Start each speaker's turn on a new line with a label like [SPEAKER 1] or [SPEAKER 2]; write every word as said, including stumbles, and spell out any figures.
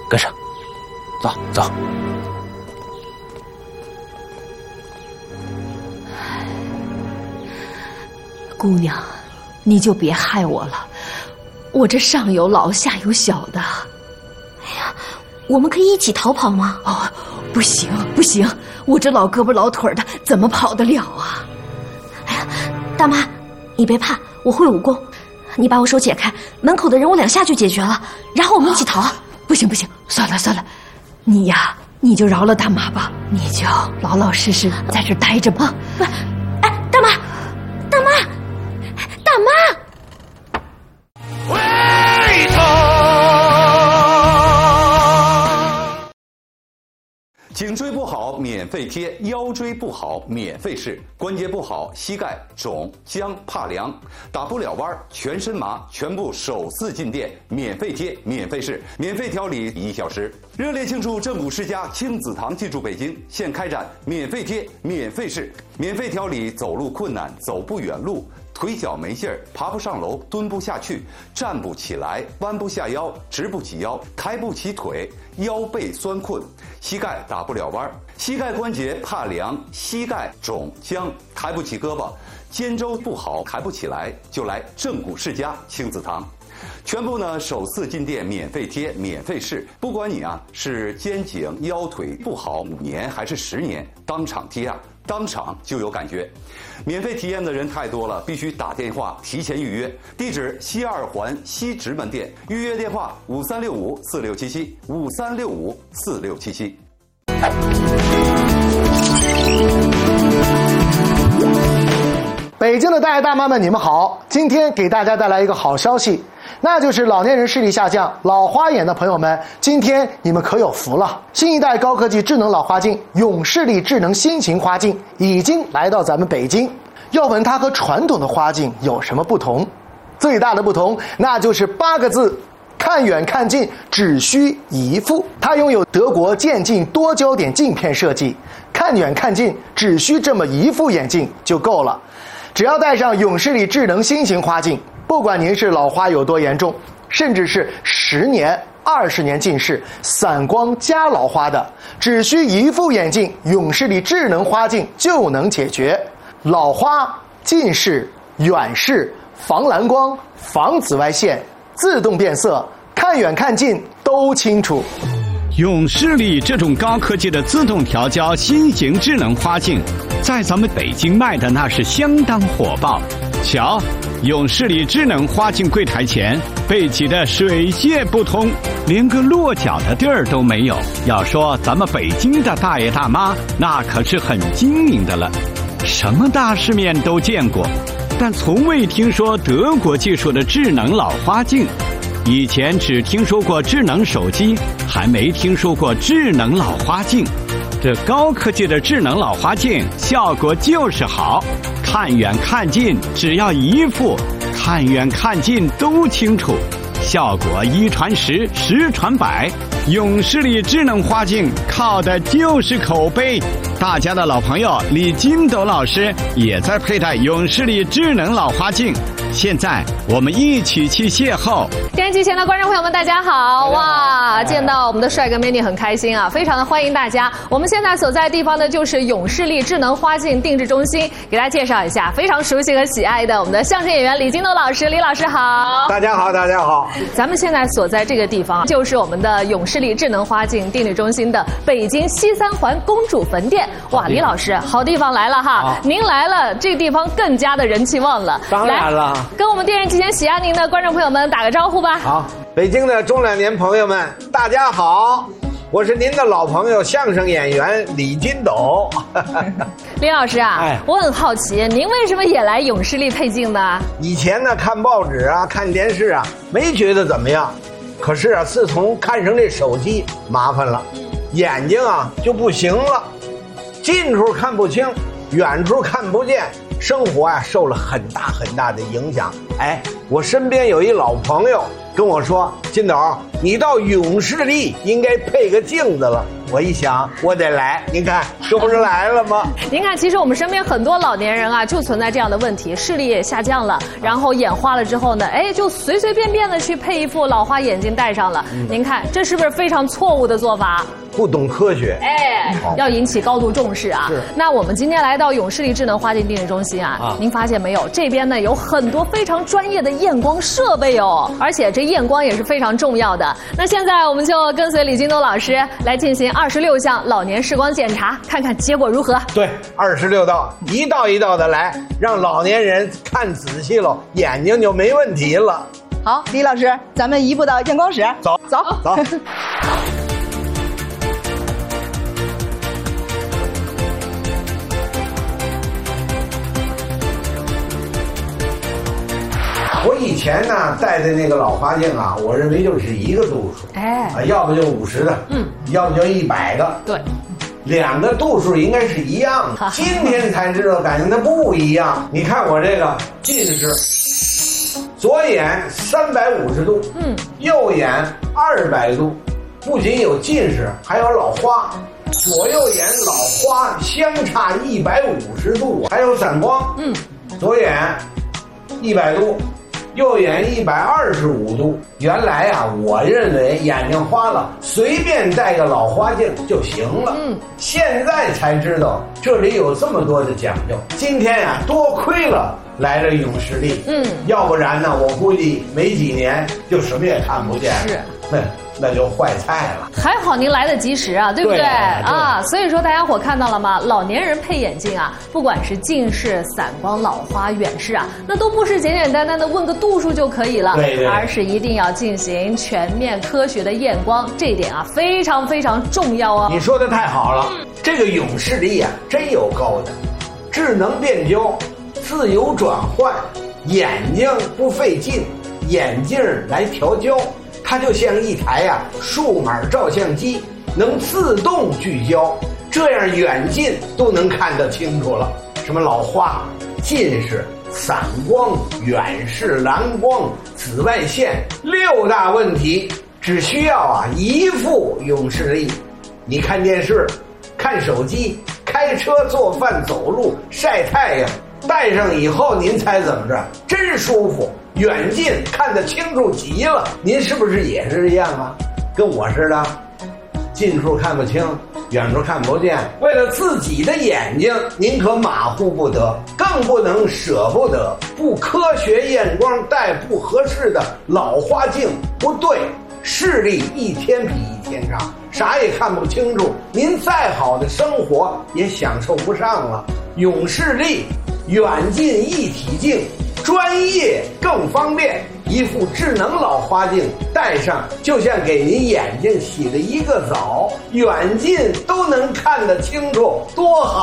[SPEAKER 1] 跟上，走走。
[SPEAKER 2] 姑娘，你就别害我了，我这上有老下有小的。
[SPEAKER 3] 哎呀，我们可以一起逃跑吗？
[SPEAKER 2] 哦，不行不行，我这老胳膊老腿的，怎么跑得了啊？
[SPEAKER 3] 哎呀，大妈，你别怕，我会武功，你把我手解开，门口的人我两下就解决了，然后我们一起逃。啊、
[SPEAKER 2] 不行不行，算了算了，你呀，你就饶了大妈吧，你就老老实实在这待着吧。
[SPEAKER 3] 不，哎，大妈，大妈，大妈。
[SPEAKER 4] 颈椎不好免费贴，腰椎不好免费试，关节不好膝盖肿僵怕凉，打不了弯全身麻，全部手四进店免费贴免费试，免费调理一小时。热烈庆祝正骨世家亲子堂进驻北京，现开展免费贴免费试，免费调理走路困难走不远路，腿脚没劲儿，爬不上楼，蹲不下去，站不起来，弯不下腰，直不起腰，抬不起腿，腰背酸困，膝盖打不了弯，膝盖关节怕凉，膝盖肿僵，抬不起胳膊，肩周不好，抬不起来，就来正骨世家亲子堂。全部呢首次进店免费贴免费试，不管你啊是肩颈腰腿不好五年还是十年，当场贴啊当场就有感觉。免费体验的人太多了，必须打电话提前预约。地址西二环西直门店，预约电话五三六五四六七七五三六五四六七七。
[SPEAKER 5] 北京的大爷大妈们，你们好！今天给大家带来一个好消息，那就是老年人视力下降、老花眼的朋友们，今天你们可有福了！新一代高科技智能老花镜永视力智能新型花镜已经来到咱们北京。要问它和传统的花镜有什么不同？最大的不同，那就是八个字：看远看近，只需一副。它拥有德国渐进多焦点镜片设计，看远看近只需这么一副眼镜就够了。只要戴上永视力智能新型花镜，不管您是老花有多严重，甚至是十年、二十年近视、散光加老花的，只需一副眼镜，永视力智能花镜就能解决老花、近视、远视、防蓝光、防紫外线、自动变色，看远看近都清楚。
[SPEAKER 6] 永视力这种高科技的自动调焦新型智能花镜，在咱们北京卖的那是相当火爆。瞧，永视力智能花镜柜台前被挤得水泄不通，连个落脚的地儿都没有。要说咱们北京的大爷大妈，那可是很精明的了，什么大世面都见过，但从未听说德国技术的智能老花镜。以前只听说过智能手机，还没听说过智能老花镜。这高科技的智能老花镜效果就是好，看远看近只要一副，看远看近都清楚，效果一传十，十传百。永视力智能花镜靠的就是口碑。大家的老朋友李金斗老师也在佩戴永视力智能老花镜，现在我们一起去邂逅。
[SPEAKER 7] 电视机前的观众朋友们，大家好！哇，见到我们的帅哥美女很开心啊，非常的欢迎大家。我们现在所在的地方呢，就是永视力智能花镜定制中心，给大家介绍一下非常熟悉和喜爱的我们的相声演员李金斗老师。李老师好！
[SPEAKER 8] 大家好，大家好！
[SPEAKER 7] 咱们现在所在这个地方，就是我们的永视力智能花镜定制中心的北京西三环公主坟店。哇，李老师，好地方来了哈！您来了，这个地方更加的人气旺了。
[SPEAKER 8] 当然了，
[SPEAKER 7] 跟我们电视机前喜爱您的观众朋友们打个招呼吧。
[SPEAKER 8] 好，北京的中老年朋友们，大家好，我是您的老朋友相声演员李金斗。
[SPEAKER 7] 李老师啊，哎，我很好奇，您为什么也来永视力配镜呢？
[SPEAKER 8] 以前呢，看报纸啊，看电视啊，没觉得怎么样。可是啊，自从看上这手机，麻烦了，眼睛啊就不行了，近处看不清，远处看不见，生活啊受了很大很大的影响。 哎，我身边有一老朋友跟我说，金斗，你到永视力应该配个镜子了。我一想，我得来，您看，这不是来了吗？
[SPEAKER 7] 您看，其实我们身边很多老年人啊，就存在这样的问题，视力也下降了，然后眼花了之后呢，哎，就随随便便的去配一副老花眼镜戴上了。嗯、您看，这是不是非常错误的做法？
[SPEAKER 8] 不懂科学，
[SPEAKER 7] 哎，要引起高度重视啊！那我们今天来到永视力智能花镜定制中心啊，啊您发现没有？这边呢有很多非常专业的验光设备哦，而且这验光也是非常重要的。那现在我们就跟随李金斗老师来进行二十六项老年视光检查，看看结果如何。
[SPEAKER 8] 对，二十六道，一道一道的来，让老年人看仔细了，眼睛就没问题了。
[SPEAKER 9] 好，李老师，咱们移步到验光室，
[SPEAKER 8] 走
[SPEAKER 9] 走
[SPEAKER 8] 走。我以前呢戴的那个老花镜啊，我认为就是一个度数，哎，啊，要不就五十的，嗯，要不就一百的，
[SPEAKER 7] 对，
[SPEAKER 8] 两个度数应该是一样的。今天才知道，感觉它不一样。你看我这个近视，左眼三百五十度，嗯，右眼二百度，不仅有近视，还有老花。左右眼老花相差一百五十度，还有散光，嗯，左眼一百度。右眼一百二十五度，原来啊，我认为眼睛花了，随便戴个老花镜就行了。嗯，现在才知道这里有这么多的讲究。今天呀、啊，多亏了来了永视力，嗯，要不然呢，我估计没几年就什么也看不见。
[SPEAKER 7] 是，
[SPEAKER 8] 那那就坏菜了。
[SPEAKER 7] 还好您来得及时啊，对不对？对啊，所以说大家伙看到了吗？老年人配眼镜啊，不管是近视、散光、老花、远视啊，那都不是简简单单的问个度数就可以了，
[SPEAKER 8] 对对，
[SPEAKER 7] 而是一定要进行全面科学的验光，这一点啊非常非常重要哦。
[SPEAKER 8] 你说的太好了，嗯、这个永视力啊真有高的，智能变焦，自由转换，眼睛不费劲，眼镜来调焦。它就像一台呀、啊、数码照相机，能自动聚焦，这样远近都能看得清楚了。什么老花、近视、散光、远视、蓝光、紫外线六大问题，只需要啊一副永视力。你看电视、看手机、开车、做饭、走路、晒太阳，戴上以后您猜怎么着？真舒服。远近看得清楚极了，您是不是也是这样啊？跟我似的，近处看不清，远处看不见。为了自己的眼睛，您可马虎不得，更不能舍不得。不科学验光戴不合适的老花镜，不对，视力一天比一天差，啥也看不清楚，您再好的生活也享受不上了。永视力远近一体镜，专业更方便，一副智能老花镜戴上，就像给您眼睛洗了一个澡，远近都能看得清楚，多好。